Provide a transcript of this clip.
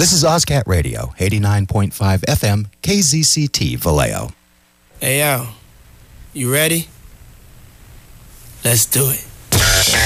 This is OzCat Radio, 89.5 FM, KZCT, Vallejo. Hey, yo, you ready? Let's do it.